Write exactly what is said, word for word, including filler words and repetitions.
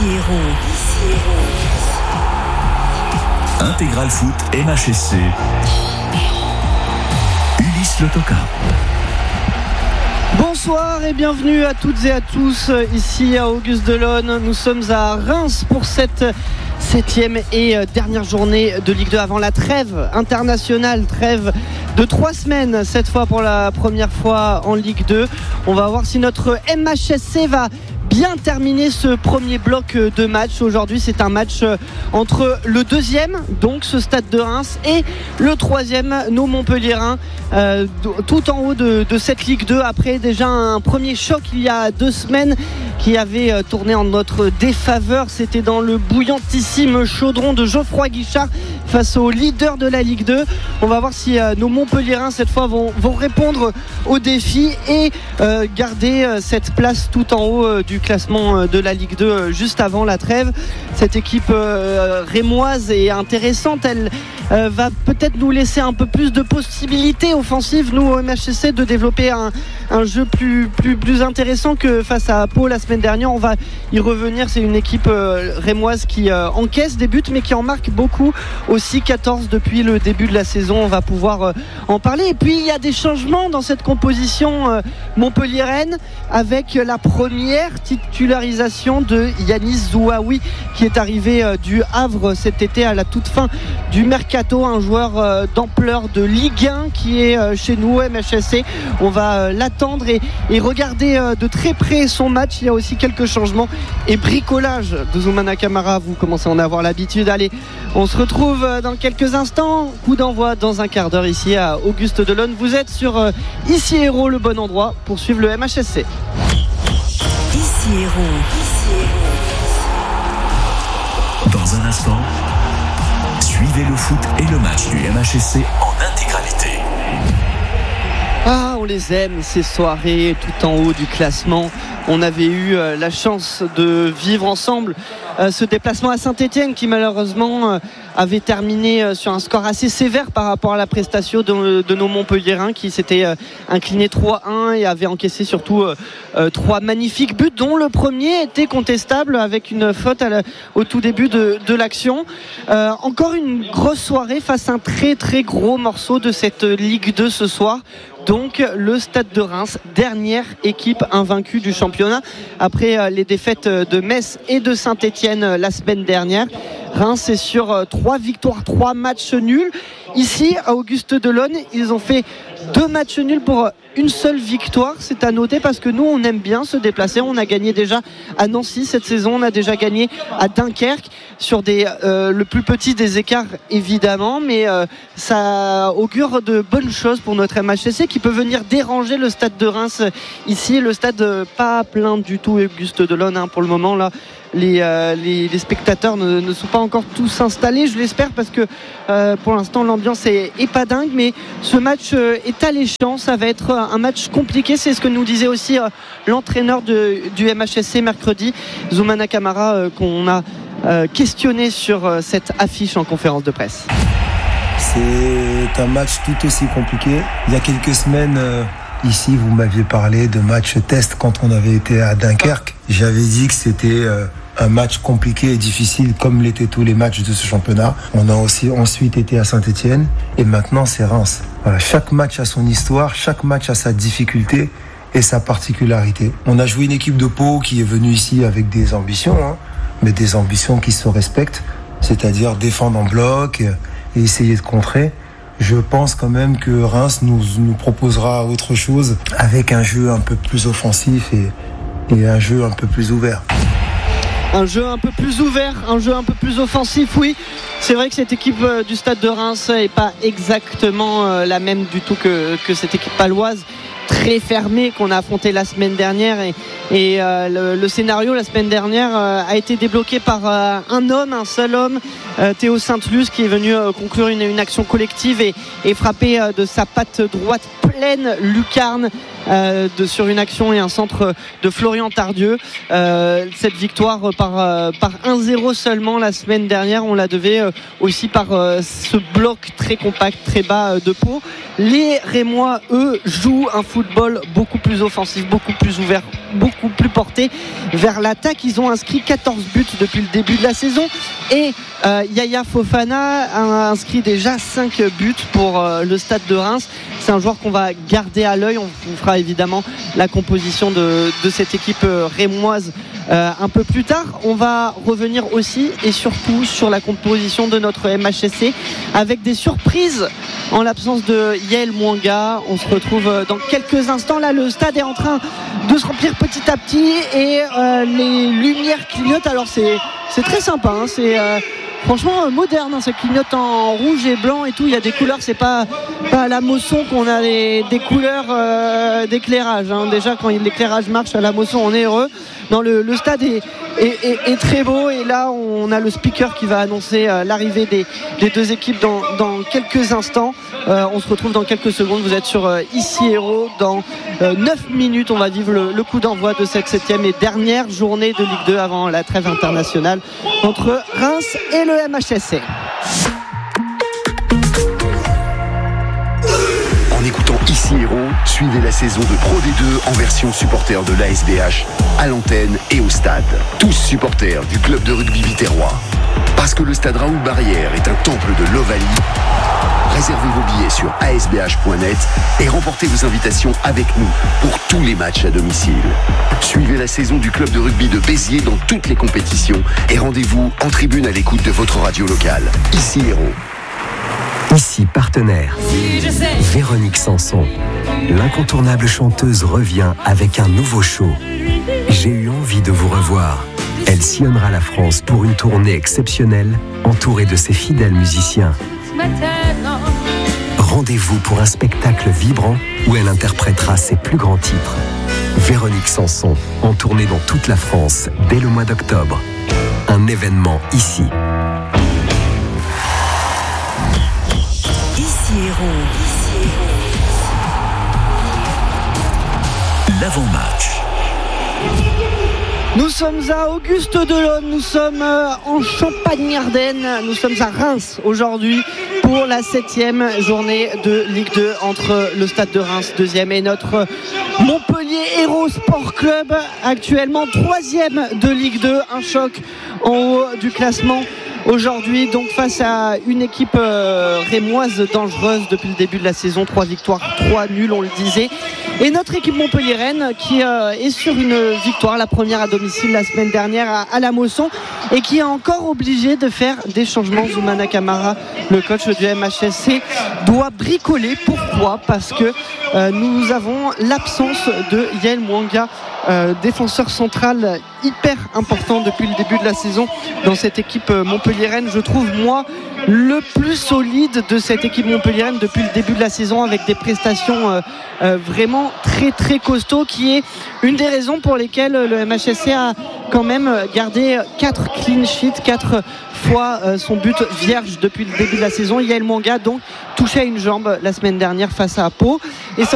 Héros. Intégral Foot M H S C. Ulysse Le Toquin. Bonsoir et bienvenue à toutes et à tous ici à Auguste Delosne. Nous sommes à Reims pour cette septième et dernière journée de Ligue deux avant la trêve internationale, trêve de trois semaines cette fois pour la première fois en Ligue deux. On va voir si notre M H S C va bien terminer ce premier bloc de match. Aujourd'hui, c'est un match entre le deuxième, donc ce stade de Reims, et le troisième, nos Montpelliérains, euh, tout en haut de, de cette Ligue deux, après déjà un premier choc il y a deux semaines qui avait tourné en notre défaveur. C'était dans le bouillantissime chaudron de Geoffroy Guichard face au leader de la Ligue deux. On va voir si euh, nos Montpelliérains cette fois vont, vont répondre au défi et euh, garder euh, cette place tout en haut euh, du classement euh, de la Ligue deux euh, juste avant la trêve. Cette équipe euh, rémoise est intéressante. Elle euh, va peut-être nous laisser un peu plus de possibilités offensives, nous au M H S C, de développer un, un jeu plus, plus, plus intéressant que face à Pau la semaine dernière. On va y revenir. C'est une équipe euh, rémoise qui euh, encaisse des buts mais qui en marque beaucoup aussi, quatorze depuis le début de la saison. On va pouvoir euh, en parler. Et puis il y a des changements dans cette composition euh, montpelliéraine avec la première titularisation de Yanis Zouaoui qui est arrivé euh, du Havre cet été à la toute fin du mercato, un joueur euh, d'ampleur de Ligue un qui est euh, chez nous M H S C. On va euh, l'attendre et, et regarder euh, de très près son match. Il y a aussi quelques changements et bricolage de Zoumana Camara, vous commencez à en avoir l'habitude. Allez, on se retrouve dans quelques instants, coup d'envoi dans un quart d'heure ici à Auguste Delosne. Vous êtes sur euh, Ici Héros, le bon endroit pour suivre le M H S C. Ici Héros. Dans un instant, suivez le foot et le match du M H S C en intégralité. Ah, on les aime ces soirées tout en haut du classement. On avait eu euh, la chance de vivre ensemble euh, ce déplacement à Saint-Etienne qui malheureusement euh, avait terminé euh, sur un score assez sévère par rapport à la prestation de, de nos Montpelliérains qui s'étaient euh, inclinés trois un et avaient encaissé surtout euh, euh, trois magnifiques buts dont le premier était contestable avec une faute à la, au tout début de, de l'action. Euh, encore une grosse soirée face à un très très gros morceau de cette Ligue deux ce soir. Donc le Stade de Reims, dernière équipe invaincue du championnat après les défaites de Metz et de Saint-Etienne la semaine dernière. Reims est sur trois victoires, trois matchs nuls. Ici à Auguste Delosne, ils ont fait deux matchs nuls pour une seule victoire. C'est à noter parce que nous on aime bien se déplacer. On a gagné déjà à Nancy cette saison, on a déjà gagné à Dunkerque sur des, euh, le plus petit des écarts évidemment, mais euh, ça augure de bonnes choses pour notre M H S C qui peut venir déranger le stade de Reims ici. Le stade euh, pas plein du tout Auguste Delosne hein, pour le moment là. Les, euh, les, les spectateurs ne, ne sont pas encore tous installés, je l'espère, parce que euh, pour l'instant l'ambiance est, est pas dingue, mais ce match euh, est alléchant. Ça va être un match compliqué, c'est ce que nous disait aussi euh, l'entraîneur de, du M H S C mercredi, Zoumana Camara, euh, qu'on a euh, questionné sur euh, cette affiche en conférence de presse. C'est un match tout aussi compliqué. Il y a quelques semaines euh... Ici, vous m'aviez parlé de match test quand on avait été à Dunkerque. J'avais dit que c'était euh, un match compliqué et difficile comme l'étaient tous les matchs de ce championnat. On a aussi ensuite été à Saint-Etienne et maintenant c'est Reims. Voilà, chaque match a son histoire, chaque match a sa difficulté et sa particularité. On a joué une équipe de Pau qui est venue ici avec des ambitions, hein, mais des ambitions qui se respectent, c'est-à-dire défendre en bloc et essayer de contrer. Je pense quand même que Reims nous, nous proposera autre chose avec un jeu un peu plus offensif et, et un jeu un peu plus ouvert. Un jeu un peu plus ouvert, un jeu un peu plus offensif, oui. C'est vrai que cette équipe du Stade de Reims n'est pas exactement la même du tout que, que cette équipe paloise. Très fermée qu'on a affronté la semaine dernière et, et euh, le, le scénario la semaine dernière euh, a été débloqué par euh, un homme, un seul homme, euh, Théo Sainte-Luce qui est venu euh, conclure une, une action collective et, et frapper euh, de sa patte droite pleine lucarne euh, de, sur une action et un centre de Florian Tardieu. Euh, cette victoire par, euh, par un zéro seulement la semaine dernière, on la devait euh, aussi par euh, ce bloc très compact, très bas euh, de Pau. Les Rémois, eux, jouent un football beaucoup plus offensif, beaucoup plus ouvert, beaucoup plus porté vers l'attaque. Ils ont inscrit quatorze buts depuis le début de la saison et euh, Yaya Fofana a inscrit déjà cinq buts pour euh, le Stade de Reims. C'est un joueur qu'on va garder à l'œil. On vous fera évidemment la composition de, de cette équipe rémoise euh, un peu plus tard. On va revenir aussi et surtout sur la composition de notre M H S C avec des surprises en l'absence de Yael Mwanga. On se retrouve dans quelques instants. Là, le stade est en train de se remplir petit à petit et euh, les lumières clignotent. Alors c'est, c'est très sympa, hein. C'est euh, franchement moderne, hein. Ça clignote en rouge et blanc et tout. Il y a des couleurs, c'est pas, pas à la Mosson qu'on a des, des couleurs euh, d'éclairage, hein. Déjà quand l'éclairage marche à la Mosson, on est heureux. Non, le, le stade est, est, est, est très beau et là on a le speaker qui va annoncer euh, l'arrivée des, des deux équipes dans, dans quelques instants. Euh, on se retrouve dans quelques secondes. Vous êtes sur euh, Ici Héros. Dans euh, neuf minutes, on va vivre le, le coup d'envoi de cette septième et dernière journée de Ligue deux avant la trêve internationale entre Reims et le M H S C. En écoutant Ici Héros, suivez la saison de Pro D deux en version supporter de l'A S B H, à l'antenne et au stade. Tous supporters du club de rugby Viterrois. Parce que le stade Raoul Barrière est un temple de l'Ovalie, réservez vos billets sur a s b h point net et remportez vos invitations avec nous pour tous les matchs à domicile. Suivez la saison du club de rugby de Béziers dans toutes les compétitions et rendez-vous en tribune à l'écoute de votre radio locale. Ici Héros. Ici partenaire, Véronique Sanson. L'incontournable chanteuse revient avec un nouveau show. J'ai eu envie de vous revoir. Elle sillonnera la France pour une tournée exceptionnelle, entourée de ses fidèles musiciens. Rendez-vous pour un spectacle vibrant où elle interprétera ses plus grands titres. Véronique Sanson, en tournée dans toute la France dès le mois d'octobre. Un événement ici. Ici Héros. L'avant-match. Nous sommes à Auguste Delosne, nous sommes en Champagne-Ardenne, nous sommes à Reims aujourd'hui pour la septième journée de Ligue deux entre le Stade de Reims, deuxième, et notre Montpellier Héros Sport Club, actuellement troisième de Ligue deux, un choc en haut du classement. Aujourd'hui, donc face à une équipe euh, rémoise dangereuse depuis le début de la saison, trois victoires, trois nuls, on le disait. Et notre équipe montpelliéraine qui euh, est sur une victoire, la première à domicile la semaine dernière à, à la Mosson, et qui est encore obligé de faire des changements. Zoumana Camara, le coach du M H S C, doit bricoler. Pourquoi ? Parce que euh, nous avons l'absence de Yael Mwanga, euh, défenseur central hyper important depuis le début de la saison dans cette équipe montpelliéraine. Je trouve, moi, le plus solide de cette équipe montpelliéraine depuis le début de la saison, avec des prestations euh, euh, vraiment très très costauds, qui est une des raisons pour lesquelles le M H S C a quand même gardé quatre clean sheets, quatre fois euh, son but vierge depuis le début de la saison. Yael Mwanga donc touché à une jambe la semaine dernière face à Pau, et ça